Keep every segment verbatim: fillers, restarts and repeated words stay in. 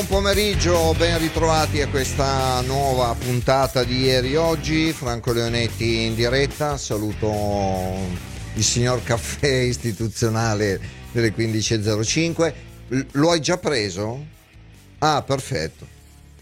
Buon pomeriggio, ben ritrovati a questa nuova puntata di Ieri Oggi. Franco Leonetti in diretta, saluto il signor caffè istituzionale delle quindici e zero cinque. L- lo hai già preso? Ah, perfetto.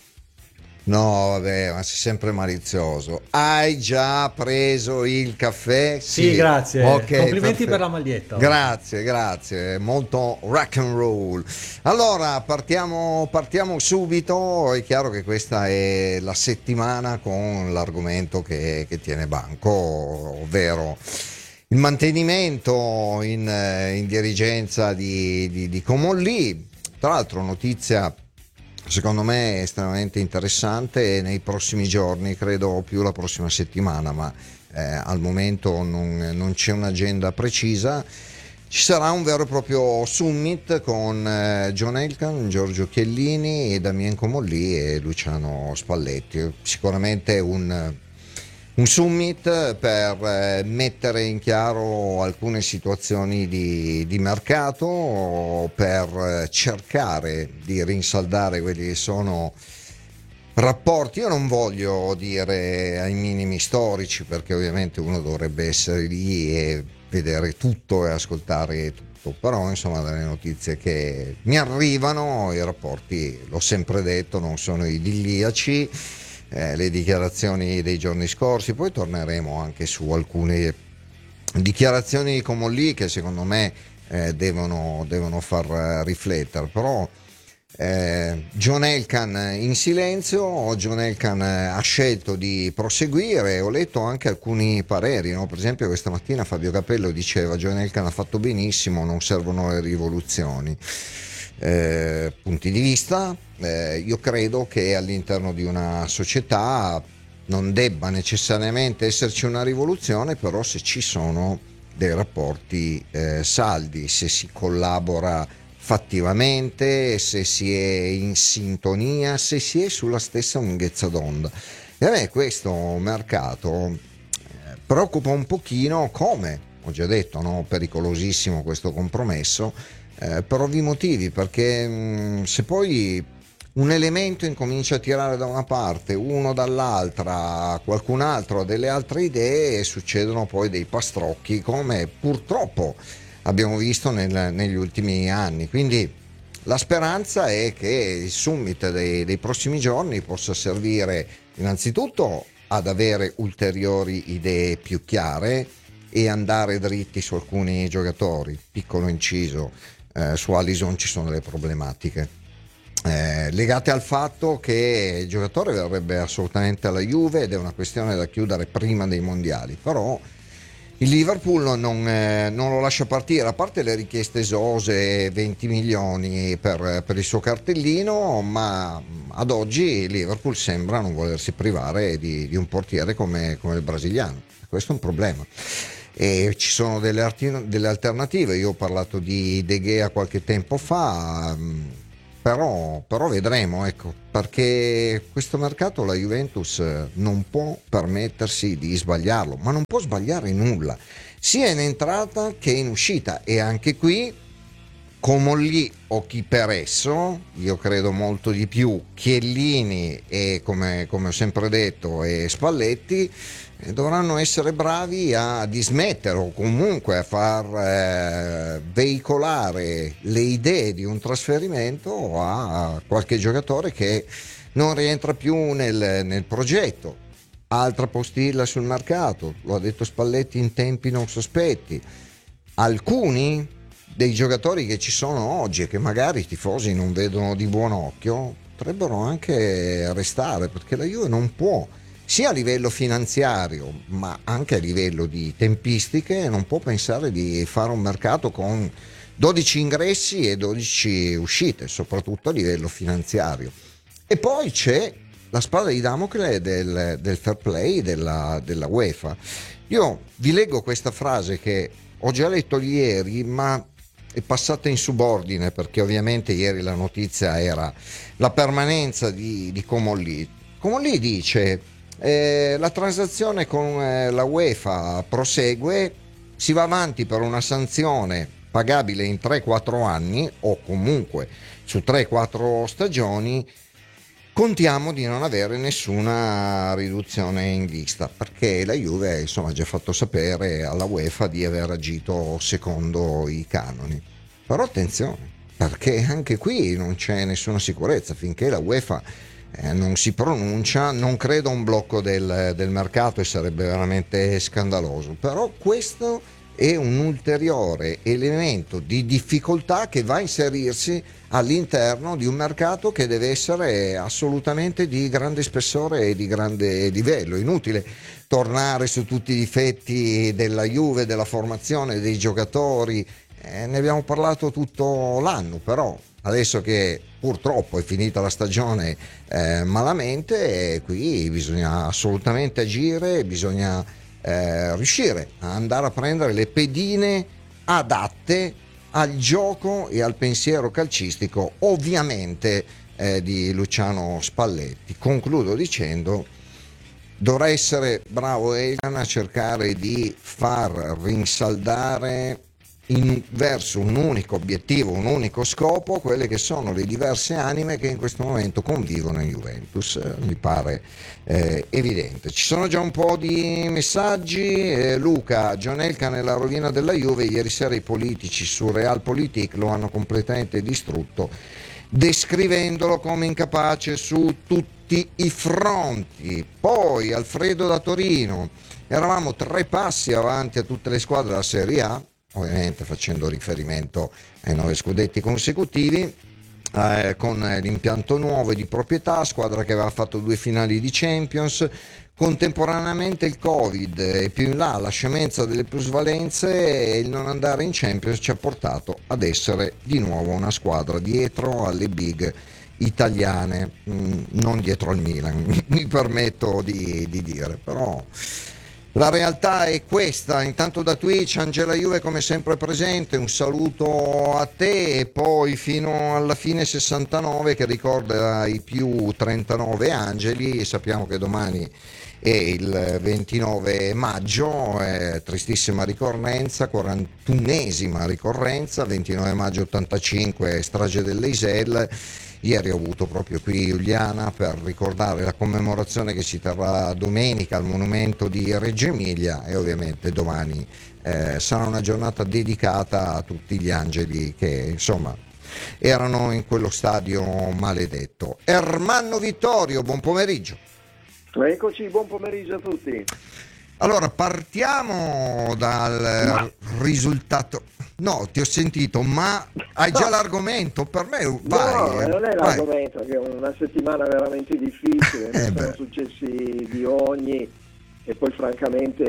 No, vabbè, ma sei sempre malizioso. Hai già preso il caffè? Sì, grazie. Ok, Complimenti perfetto. per la maglietta. Grazie, grazie. Molto rock and roll. Allora, partiamo, partiamo subito. È chiaro che questa è la settimana con l'argomento che, che tiene banco, ovvero il mantenimento in, eh, in dirigenza di, di, di Comolli. Tra l'altro, notizia secondo me estremamente interessante, e nei prossimi giorni, credo più la prossima settimana, ma eh, al momento non, non c'è un'agenda precisa. Ci sarà un vero e proprio summit con eh, John Elkann, Giorgio Chiellini e Damien Comolli e Luciano Spalletti. Sicuramente un un summit per eh, mettere in chiaro alcune situazioni di, di mercato, per eh, cercare di rinsaldare quelli che sono rapporti, io non voglio dire ai minimi storici, perché ovviamente uno dovrebbe essere lì e vedere tutto e ascoltare tutto, però insomma dalle notizie che mi arrivano i rapporti, l'ho sempre detto, non sono idilliaci. Eh, le dichiarazioni dei giorni scorsi, poi torneremo anche su alcune dichiarazioni di Comolli che secondo me eh, devono, devono far riflettere, però eh, John Elkann in silenzio. John Elkann ha scelto di proseguire. Ho letto anche alcuni pareri, no? Per esempio questa mattina Fabio Capello diceva: John Elkann ha fatto benissimo, non servono le rivoluzioni. Eh, punti di vista, eh, io credo che all'interno di una società non debba necessariamente esserci una rivoluzione, però se ci sono dei rapporti eh, saldi, se si collabora fattivamente, se si è in sintonia, se si è sulla stessa lunghezza d'onda. E a me questo mercato eh, preoccupa un pochino, come ho già detto, no? Pericolosissimo questo compromesso, eh, per ovvi motivi, perché mh, se poi un elemento incomincia a tirare da una parte, uno dall'altra, qualcun altro ha delle altre idee, e succedono poi dei pastrocchi, come purtroppo abbiamo visto nel, negli ultimi anni. Quindi la speranza è che il summit dei, dei prossimi giorni possa servire innanzitutto ad avere ulteriori idee più chiare e andare dritti su alcuni giocatori. Piccolo inciso, eh, su Alisson ci sono delle problematiche eh, legate al fatto che il giocatore verrebbe assolutamente alla Juve ed è una questione da chiudere prima dei mondiali, però il Liverpool non, eh, non lo lascia partire, a parte le richieste esose, venti milioni per, per il suo cartellino, ma ad oggi il Liverpool sembra non volersi privare di, di un portiere come, come il brasiliano. Questo è un problema. E ci sono delle, arti- delle alternative. Io ho parlato di De Gea qualche tempo fa, mh, però, però vedremo, ecco, perché questo mercato la Juventus non può permettersi di sbagliarlo, ma non può sbagliare nulla, sia in entrata che in uscita. E anche qui, Comolli o chi per esso, io credo molto di più Chiellini e, come, come ho sempre detto, e Spalletti, eh, dovranno essere bravi a dismettere o comunque a far eh, veicolare le idee di un trasferimento a qualche giocatore che non rientra più nel, nel progetto. Altra postilla sul mercato, lo ha detto Spalletti in tempi non sospetti. Alcuni dei giocatori che ci sono oggi e che magari i tifosi non vedono di buon occhio potrebbero anche restare, perché la Juve non può, sia a livello finanziario ma anche a livello di tempistiche, non può pensare di fare un mercato con dodici ingressi e dodici uscite, soprattutto a livello finanziario. E poi c'è la spada di Damocle del, del fair play della, della UEFA. Io vi leggo questa frase che ho già letto ieri, ma è passata in subordine, perché ovviamente ieri la notizia era la permanenza di, di Comolli. Comolli dice: eh, la transazione con eh, la UEFA prosegue, si va avanti per una sanzione pagabile in tre quattro anni o comunque su tre quattro stagioni, contiamo di non avere nessuna riduzione in vista, perché la Juve insomma ha già fatto sapere alla UEFA di aver agito secondo i canoni. Però attenzione, perché anche qui non c'è nessuna sicurezza finché la UEFA eh, non si pronuncia. Non credo a un blocco del, del mercato, e sarebbe veramente scandaloso, però questo è un ulteriore elemento di difficoltà che va a inserirsi all'interno di un mercato che deve essere assolutamente di grande spessore e di grande livello. Inutile tornare su tutti i difetti della Juve, della formazione, dei giocatori, eh, ne abbiamo parlato tutto l'anno, però adesso che purtroppo è finita la stagione eh, malamente, eh, qui bisogna assolutamente agire, bisogna Eh, riuscire a andare a prendere le pedine adatte al gioco e al pensiero calcistico, ovviamente eh, di Luciano Spalletti. Concludo dicendo: dovrà essere bravo Egan a cercare di far rinsaldare in, verso un unico obiettivo, un unico scopo, quelle che sono le diverse anime che in questo momento convivono in Juventus. Eh, mi pare eh, evidente. Ci sono già un po' di messaggi. eh, Luca: John Elkann è la rovina della Juve, ieri sera i politici su Realpolitik lo hanno completamente distrutto, descrivendolo come incapace su tutti i fronti. Poi Alfredo da Torino: eravamo tre passi avanti a tutte le squadre della Serie A, ovviamente facendo riferimento ai nove scudetti consecutivi, eh, con l'impianto nuovo e di proprietà, squadra che aveva fatto due finali di Champions. Contemporaneamente il Covid e più in là la scemenza delle plusvalenze e il non andare in Champions ci ha portato ad essere di nuovo una squadra dietro alle big italiane, mm, non dietro al Milan, mi permetto di, di dire, però la realtà è questa. Intanto da Twitch Angela Juve come sempre presente, un saluto a te, e poi fino alla fine sessantanove che ricorda i più trentanove angeli. Sappiamo che domani è il ventinove maggio, eh, tristissima ricorrenza, quarantunesima ricorrenza, ventinove maggio ottantacinque, strage dell'Eisel. Ieri ho avuto proprio qui Giuliana per ricordare la commemorazione che si terrà domenica al monumento di Reggio Emilia, e ovviamente domani eh, sarà una giornata dedicata a tutti gli angeli che insomma erano in quello stadio maledetto. Ermanno Vittorio, buon pomeriggio. Eccoci, buon pomeriggio a tutti. Allora, partiamo dal ma. risultato. No, ti ho sentito, ma hai già l'argomento? Per me vai. No, non è vai. l'argomento, che è una settimana veramente difficile, eh sono beh. successi di ogni, e poi francamente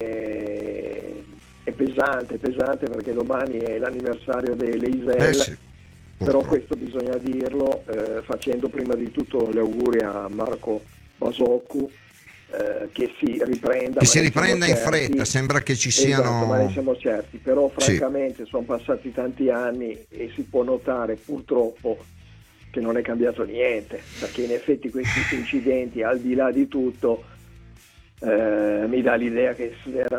è pesante, pesante perché domani è l'anniversario dell'Eisel, Eh sì, però questo bisogna dirlo, eh, facendo prima di tutto gli auguri a Marco Basoccu, Eh, che si riprenda, che si ma ne riprenda siamo in certi. fretta, sembra che ci Esatto, siano. ma ne siamo certi, però Sì. francamente sono passati tanti anni e si può notare purtroppo che non è cambiato niente, perché in effetti questi incidenti, al di là di tutto, eh, mi dà l'idea che si era